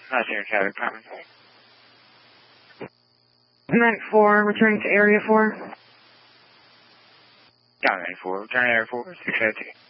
Not here, traffic department. 94, returning to area 4. Down 94, return to area 4, 602.